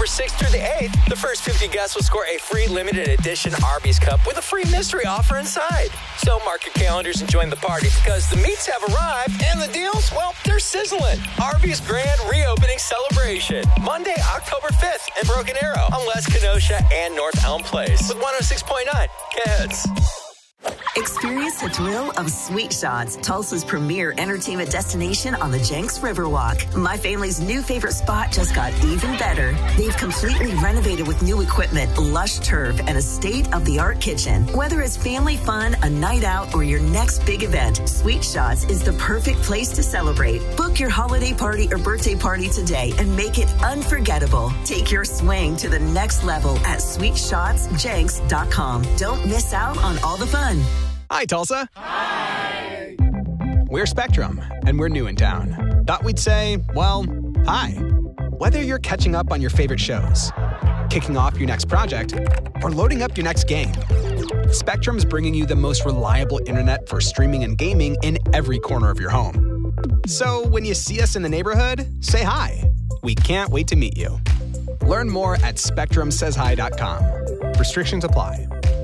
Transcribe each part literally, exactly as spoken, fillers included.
sixth through the eighth, the first fifty guests will score a free limited edition Arby's Cup with a free mystery offer inside. So mark your calendars and join the party because the meats have arrived and the deals, well, they're sizzling. Arby's Grand Reopening Celebration, Monday, October fifth in Broken Arrow on West Kenosha and North Elm Place with one oh six point nine Kids. Experience the thrill of Sweet Shots, Tulsa's premier entertainment destination on the Jenks Riverwalk. My family's new favorite spot just got even better. They've completely renovated with new equipment, lush turf, and a state-of-the-art kitchen. Whether it's family fun, a night out, or your next big event, Sweet Shots is the perfect place to celebrate. Book your holiday party or birthday party today and make it unforgettable. Take your swing to the next level at sweet shots jenks dot com. Don't miss out on all the fun. Hi, Tulsa. Hi. We're Spectrum, and we're new in town. Thought we'd say, well, hi. Whether you're catching up on your favorite shows, kicking off your next project, or loading up your next game, Spectrum's bringing you the most reliable internet for streaming and gaming in every corner of your home. So when you see us in the neighborhood, say hi. We can't wait to meet you. Learn more at spectrum says hi dot com. Restrictions apply.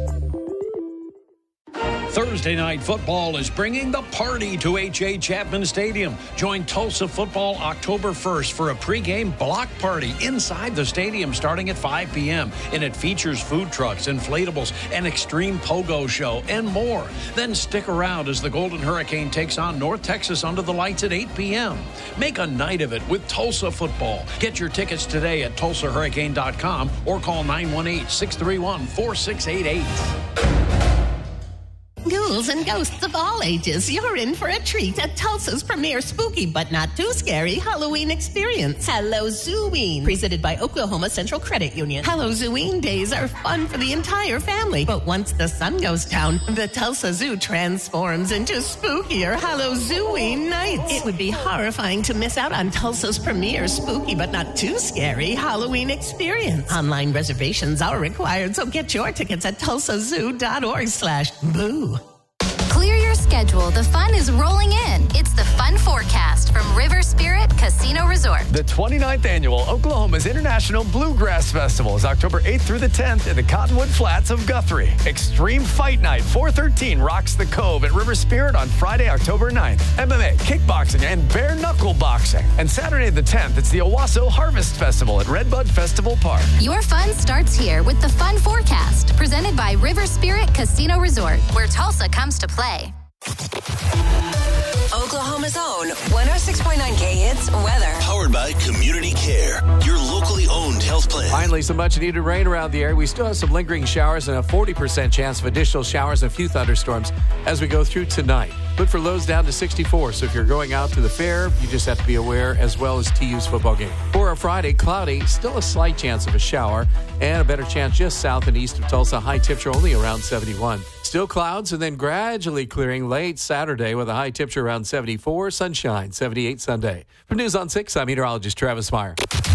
Thursday Night Football is bringing the party to H A. Chapman Stadium. Join Tulsa Football October first for a pregame block party inside the stadium starting at five p.m. And it features food trucks, inflatables, an extreme pogo show, and more. Then stick around as the Golden Hurricane takes on North Texas under the lights at eight p.m. Make a night of it with Tulsa Football. Get your tickets today at tulsa hurricane dot com or call nine one eight, six three one, four six eight eight. Ghouls and ghosts of all ages, you're in for a treat at Tulsa's premier spooky but not too scary Halloween experience. Halloween, presented by Oklahoma Central Credit Union. Halloween days are fun for the entire family, but once the sun goes down, the Tulsa Zoo transforms into spookier Halloween nights. It would be horrifying to miss out on Tulsa's premier spooky but not too scary Halloween experience. Online reservations are required, so get your tickets at tulsa zoo dot org slash boo. Clear your schedule. The fun is rolling in. It's the Fun Forecast from River Spirit Casino Resort. The twenty-ninth annual Oklahoma's International Bluegrass Festival is October eighth through the tenth in the Cottonwood Flats of Guthrie. Extreme Fight Night four thirteen rocks the Cove at River Spirit on Friday, October ninth. M M A, kickboxing, and bare knuckle boxing. And Saturday the tenth, it's the Owasso Harvest Festival at Redbud Festival Park. Your fun starts here with the Fun Forecast, presented by River Spirit Casino Resort, where Tulsa comes to play. Oklahoma's own one oh six point nine K Hits weather. Powered by Community Care, your locally owned health plan. Finally, some much needed rain around the area. We still have some lingering showers and a forty percent chance of additional showers and a few thunderstorms as we go through tonight. Look for lows down to sixty-four. So if you're going out to the fair, you just have to be aware, as well as T U's football game. For our Friday, cloudy, still a slight chance of a shower and a better chance just south and east of Tulsa. High temperature only around seventy-one. Still clouds and then gradually clearing late Saturday with a high temperature around seventy-four. Sunshine, seventy-eight Sunday. From News on six, I'm meteorologist Travis Meyer.